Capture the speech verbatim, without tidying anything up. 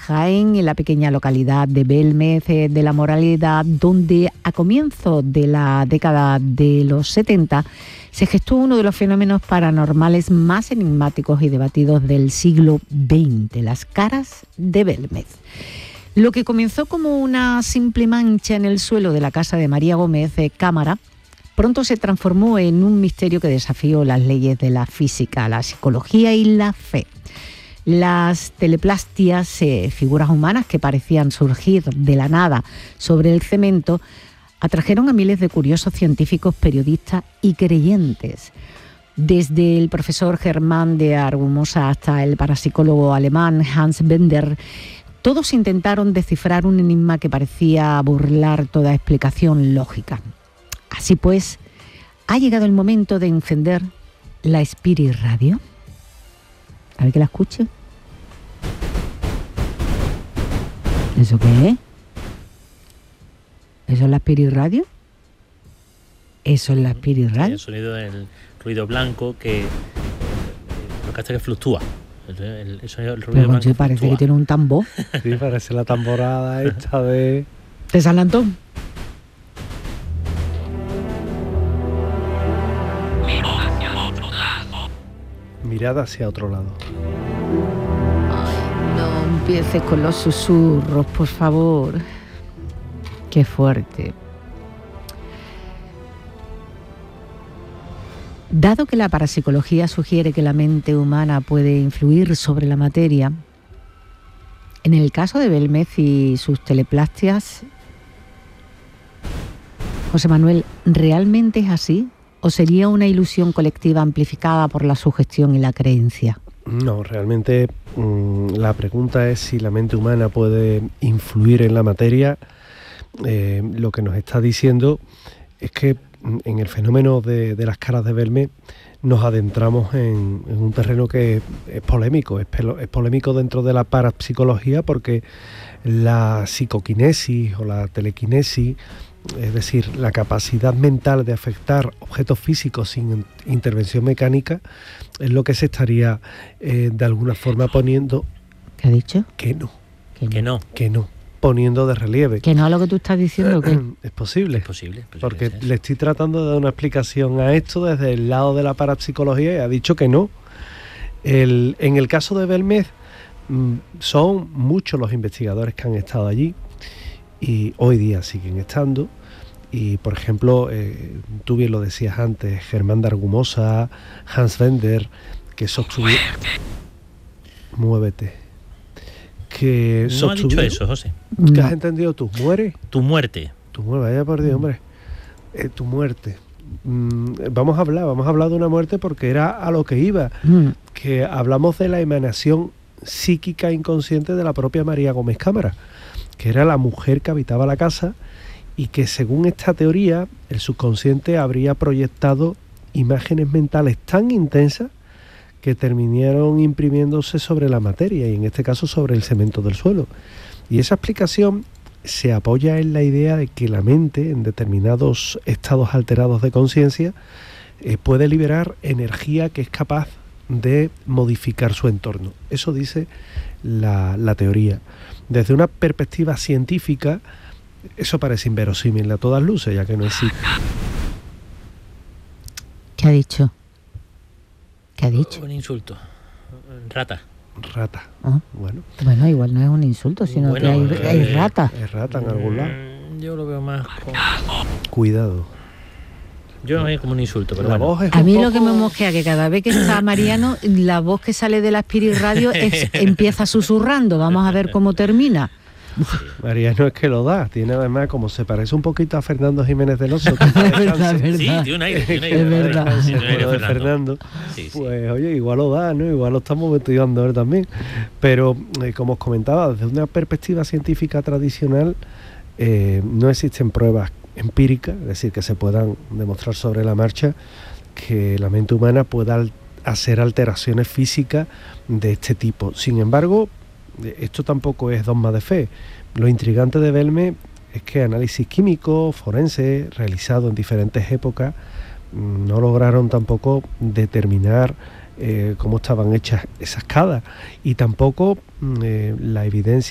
Jaén, en la pequeña localidad de Belmez de la Moralidad, donde a comienzos de la década de los setenta se gestó uno de los fenómenos paranormales más enigmáticos y debatidos del siglo veinte, las caras de Belmez. Lo que comenzó como una simple mancha en el suelo de la casa de María Gómez de Cámara, pronto se transformó en un misterio que desafió las leyes de la física, la psicología y la fe. Las teleplastias, eh, figuras humanas que parecían surgir de la nada sobre el cemento, atrajeron a miles de curiosos científicos, periodistas y creyentes. Desde el profesor Germán de Argumosa hasta el parapsicólogo alemán Hans Bender, todos intentaron descifrar un enigma que parecía burlar toda explicación lógica. Así pues, ha llegado el momento de encender la Spirit Radio. A ver que la escuche. ¿Eso qué es? ¿Eso es la Spirit Radio? ¿Eso es la Spirit Radio? El sonido del ruido blanco que lo que hace que fluctúa. El, el, el sonido del ruido Pero blanco parece fluctúa. que tiene un tambor. Sí, parece la tamborada esta de... ¿De San Antón? Mirada hacia otro lado. Ay, no empieces con los susurros, por favor. Qué fuerte. Dado que la parapsicología sugiere que la mente humana puede influir sobre la materia, en el caso de Belmez y sus teleplastias, José Manuel, ¿realmente es así? ¿O sería una ilusión colectiva amplificada por la sugestión y la creencia? No, realmente mmm, la pregunta es si la mente humana puede influir en la materia. Eh, lo que nos está diciendo es que en el fenómeno de, de las caras de Belmez nos adentramos en, en un terreno que es polémico, es, pelo, es polémico dentro de la parapsicología porque la psicoquinesis o la telequinesis, es decir, la capacidad mental de afectar objetos físicos sin intervención mecánica, es lo que se estaría eh, de alguna forma poniendo... ¿Qué ha dicho? Que no. Que no. Que no. Que no. Poniendo de relieve. Que no a lo que tú estás diciendo. ¿Qué? Es posible. Es posible. posible porque ser. le estoy tratando de dar una explicación a esto desde el lado de la parapsicología y ha dicho que no. El, en el caso de Belmez, son muchos los investigadores que han estado allí y hoy día siguen estando. Y, por ejemplo, eh, tú bien lo decías antes, Germán de Argumosa, Hans Bender, que sostuvieron... Muévete. Que no ha dicho eso, José. ¿Qué No. has entendido tú? ¿Muere? Tu muerte. Tu muerte, vaya por Dios, hombre. Eh, tu muerte. Mm, vamos a hablar, vamos a hablar de una muerte porque era a lo que iba. Mm. Que hablamos de la emanación psíquica inconsciente de la propia María Gómez Cámara, que era la mujer que habitaba la casa y que, según esta teoría, el subconsciente habría proyectado imágenes mentales tan intensas que terminaron imprimiéndose sobre la materia y en este caso sobre el cemento del suelo. Y esa explicación se apoya en la idea de que la mente, en determinados estados alterados de conciencia, eh, puede liberar energía que es capaz de modificar su entorno. Eso dice la, la teoría. Desde una perspectiva científica, eso parece inverosímil a todas luces, ya que no existe. ¿Qué ha dicho? ¿Qué ha dicho? Un insulto. Rata. Rata. Ah. Bueno, Bueno, igual no es un insulto, sino Bueno, que hay, eh, hay rata. es rata en algún lado. Mm, Yo lo veo más como... Cuidado. Yo lo veo como un insulto, pero La bueno. voz es A un mí poco... lo que me mosquea que cada vez que está Mariano, la voz que sale de la Spirit Radio es, empieza susurrando. Vamos a ver cómo termina. María no es que lo da, tiene además como se parece un poquito a Fernando Jiménez del Oso. Que Es verdad, es Sí, verdad. tiene un aire, tiene un Es aire. verdad. Sí, tiene un aire de Fernando. Fernando. Sí, sí. Pues oye, igual lo da, ¿no? Igual lo estamos investigando él también. Pero eh, como os comentaba, desde una perspectiva científica tradicional eh, no existen pruebas empíricas, es decir, que se puedan demostrar sobre la marcha que la mente humana pueda al- hacer alteraciones físicas de este tipo. Sin embargo, esto tampoco es dogma de fe. Lo intrigante de Belmez es que análisis químicos, forenses, realizados en diferentes épocas, no lograron tampoco determinar eh, cómo estaban hechas esas cadas y tampoco eh, la evidencia